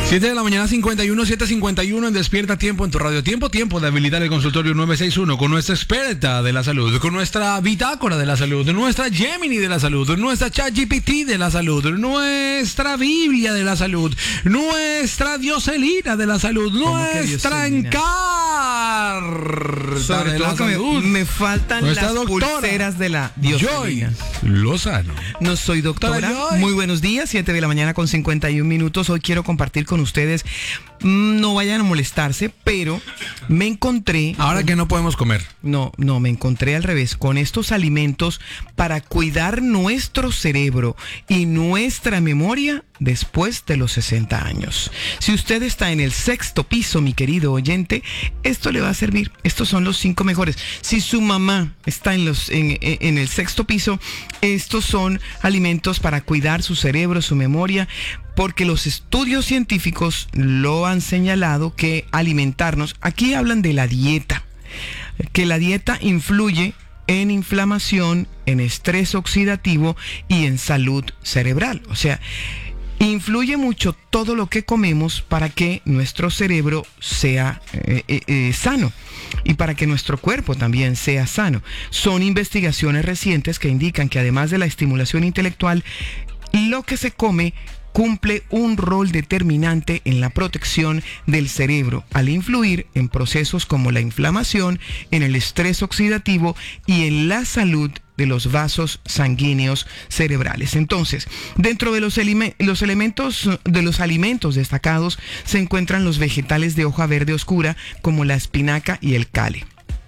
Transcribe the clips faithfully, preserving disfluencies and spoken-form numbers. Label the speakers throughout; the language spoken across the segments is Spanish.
Speaker 1: siete de la mañana, cincuenta y uno, siete cincuenta y uno en Despierta Tiempo en tu radio. Tiempo, tiempo de habilitar el consultorio nueve seis uno con nuestra experta de la salud, con nuestra bitácora de la salud, nuestra Gemini de la salud, nuestra ChatGPT de la salud, nuestra Biblia de la salud, nuestra Dioselina de la salud, nuestra Encarta de la salud.
Speaker 2: Me, me faltan
Speaker 1: nuestra
Speaker 2: las
Speaker 1: doctora,
Speaker 2: pulseras de la Dioselina.
Speaker 1: Joy Lozano.
Speaker 2: No soy doctora. Muy buenos días, siete de la mañana con cincuenta y un minutos. Hoy quiero compartir con ustedes, no vayan a molestarse, pero me encontré...
Speaker 1: Ahora que no podemos comer.
Speaker 2: No, no, me encontré al revés, con estos alimentos para cuidar nuestro cerebro y nuestra memoria después de los sesenta años. Si usted está en el sexto piso, mi querido oyente, esto le va a servir. Estos son los cinco mejores. Si su mamá está en, los, en, en el sexto piso, estos son alimentos para cuidar su cerebro, su memoria, porque los estudios científicos lo han señalado que alimentarnos, aquí hablan de la dieta, que la dieta influye en inflamación, en estrés oxidativo y en salud cerebral. O sea, influye mucho todo lo que comemos para que nuestro cerebro sea eh, eh, eh, sano y para que nuestro cuerpo también sea sano. Son investigaciones recientes que indican que además de la estimulación intelectual, lo que se come cumple un rol determinante en la protección del cerebro al influir en procesos como la inflamación, en el estrés oxidativo y en la salud de los vasos sanguíneos cerebrales. Entonces, dentro de los, elime- los elementos de los alimentos destacados se encuentran los vegetales de hoja verde oscura como la espinaca y el kale.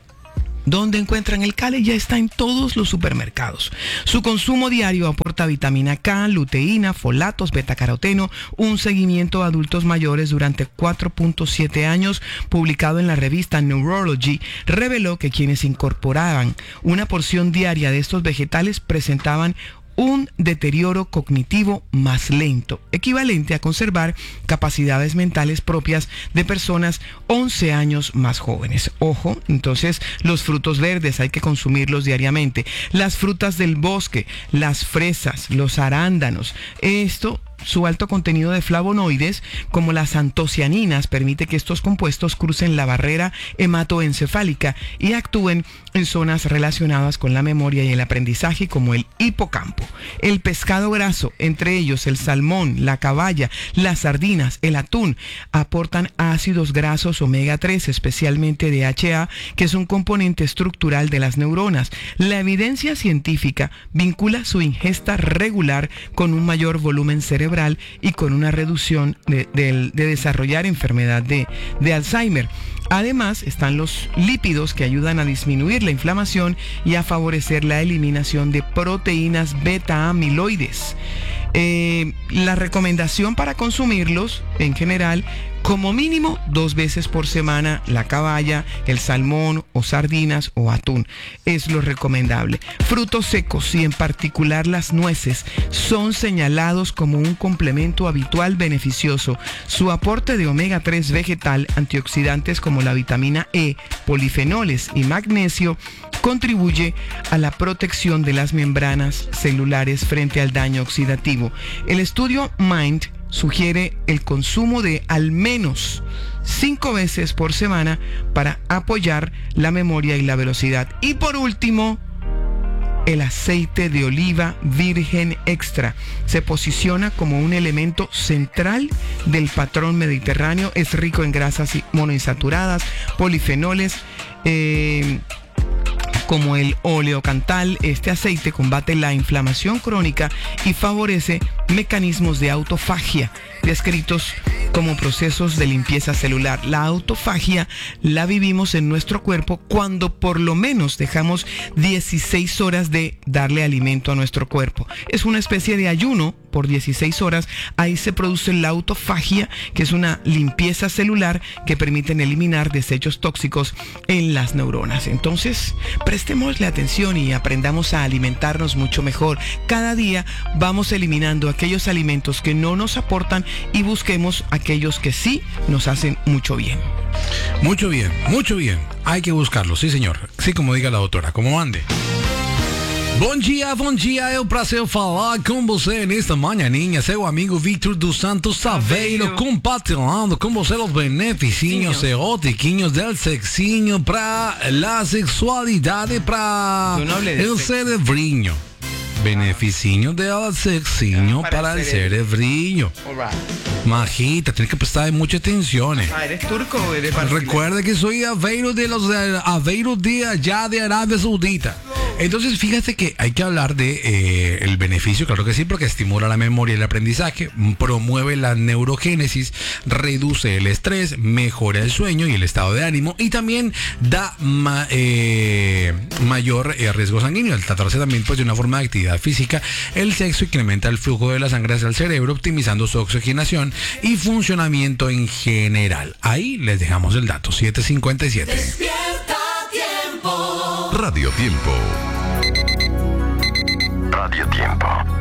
Speaker 2: ¿Dónde encuentran el kale? Ya está en todos los supermercados. Su consumo diario aporta vitamina K, luteína, folatos, betacaroteno, un seguimiento a adultos mayores durante cuatro punto siete años, publicado en la revista Neurology, reveló que quienes incorporaban una porción diaria de estos vegetales presentaban un deterioro cognitivo más lento, equivalente a conservar capacidades mentales propias de personas once años más jóvenes. Ojo, entonces los frutos verdes hay que consumirlos diariamente. Las frutas del bosque, las fresas, los arándanos, esto... Su alto contenido de flavonoides, como las antocianinas, permite que estos compuestos crucen la barrera hematoencefálica y actúen en zonas relacionadas con la memoria y el aprendizaje, como el hipocampo. El pescado graso, entre ellos el salmón, la caballa, las sardinas, el atún, aportan ácidos grasos omega tres, especialmente D H A, que es un componente estructural de las neuronas. La evidencia científica vincula su ingesta regular con un mayor volumen cerebral y con una reducción de, de, de desarrollar enfermedad de, de Alzheimer. Además, están los lípidos que ayudan a disminuir la inflamación y a favorecer la eliminación de proteínas beta-amiloides. Eh, la recomendación para consumirlos, en general, como mínimo dos veces por semana, la caballa, el salmón o sardinas o atún. Es lo recomendable. Frutos secos y en particular las nueces son señalados como un complemento habitual beneficioso. Su aporte de omega tres vegetal, antioxidantes como la vitamina E, polifenoles y magnesio contribuye a la protección de las membranas celulares frente al daño oxidativo. El estudio MIND sugiere el consumo de al menos cinco veces por semana para apoyar la memoria y la velocidad. Y por último, el aceite de oliva virgen extra se posiciona como un elemento central del patrón mediterráneo. Es rico en grasas monoinsaturadas, polifenoles, eh, como el oleocantal. Este aceite combate la inflamación crónica y favorece mecanismos de autofagia descritos como procesos de limpieza celular. La autofagia la vivimos en nuestro cuerpo cuando por lo menos dejamos dieciséis horas de darle alimento a nuestro cuerpo. Es una especie de ayuno por dieciséis horas. Ahí se produce la autofagia, que es una limpieza celular que permite eliminar desechos tóxicos en las neuronas. Entonces, prestémosle atención y aprendamos a alimentarnos mucho mejor. Cada día vamos eliminando aquellos alimentos que no nos aportan y busquemos aquellos que sí nos hacen mucho bien.
Speaker 1: Mucho bien, mucho bien. Hay que buscarlos, sí señor. Sí, como diga la doctora, como ande. Bom dia, bom dia, é um prazer falar com você nesta manhãinha, seu amigo Victor dos Santos Saveiro, compartilhando com você os beneficinhos eróticos del sexinho para la sexualidade, para el cerebrinho. Beneficinho del sexinho para, para el cerebrinho. Majita, tienes que prestar mucha atención.
Speaker 2: Ah, ¿eres turco o eres
Speaker 1: Recuerda que soy Aveiro de los Aveiro de allá de Arabia Saudita. Entonces, fíjate que hay que hablar de eh, el beneficio, claro que sí, porque estimula la memoria y el aprendizaje, promueve la neurogénesis, reduce el estrés, mejora el sueño y el estado de ánimo, y también da ma, eh, mayor eh, riesgo sanguíneo. Al tratarse también pues de una forma de actividad física, el sexo incrementa el flujo de la sangre hacia el cerebro, optimizando su oxigenación y funcionamiento en general. Ahí les dejamos el dato, siete cincuenta y siete.
Speaker 3: Despierta Tiempo.
Speaker 4: Radio Tiempo. Radio Tiempo.